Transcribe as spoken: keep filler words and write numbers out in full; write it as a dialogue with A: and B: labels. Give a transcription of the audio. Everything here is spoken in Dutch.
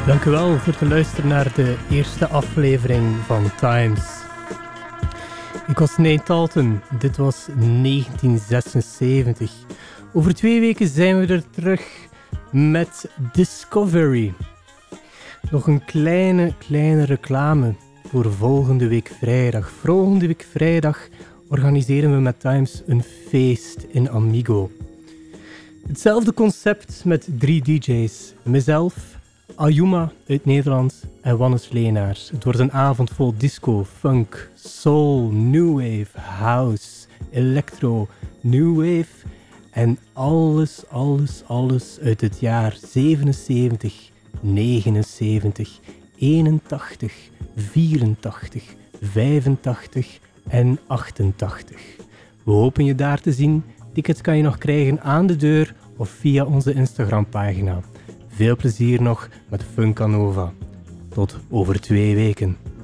A: Dank u wel voor te luisteren naar de eerste aflevering van Times. Ik was Nate Talton, dit was negentien zesenzeventig. Over twee weken zijn we er terug met Discovery. Nog een kleine, kleine reclame voor volgende week vrijdag. Volgende week vrijdag organiseren we met Times een feest in Amigo. Hetzelfde concept met drie D J's. Mezelf, Ayuma uit Nederland en Wannes Leenaars. Het wordt een avond vol disco, funk, soul, new wave, house, electro, new wave en alles, alles, alles uit het jaar zevenenzeventig, negenenzeventig, eenentachtig, vierentachtig, vijfentachtig en achtentachtig. We hopen je daar te zien. Tickets kan je nog krijgen aan de deur of via onze Instagram-pagina. Veel plezier nog met Funkanova. Tot over twee weken.